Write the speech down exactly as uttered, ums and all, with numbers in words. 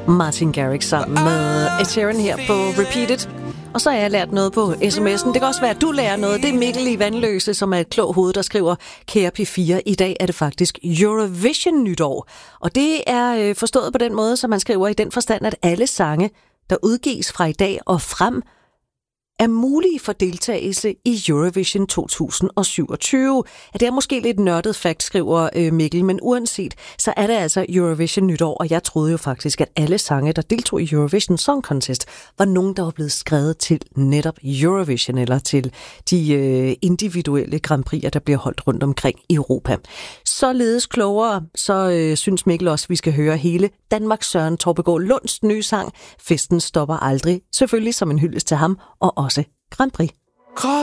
Martin Garrix sammen med Ed Sheeran her på Repeated. Og så har jeg lært noget på sms'en. Det kan også være, at du lærer noget. Det er Mikkel i Vandløse, som er et klog hoved, der skriver: Kære P fire, i dag er det faktisk Eurovision-nytår. Og det er forstået på den måde, som man skriver i den forstand, at alle sange, der udgives fra i dag og frem, er mulige for deltagelse i Eurovision to tusind syvogtyve. Ja, det er måske lidt nørdet fakt, skriver øh, Mikkel, men uanset, så er det altså Eurovision nytår, og jeg troede jo faktisk, at alle sange, der deltog i Eurovision Song Contest, var nogen, der var blevet skrevet til netop Eurovision, eller til de øh, individuelle Grand Prix'er, der bliver holdt rundt omkring i Europa. Således klogere, så øh, synes Mikkel også, at vi skal høre hele Danmarks Søren Torpegaard Lunds nye sang, Festen stopper aldrig, selvfølgelig som en hyldest til ham, og også Grand Prix.